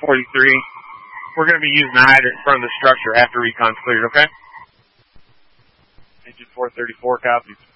443. We're going to be using the hydrant in front of the structure after recon's cleared, okay? Engine 434 copies.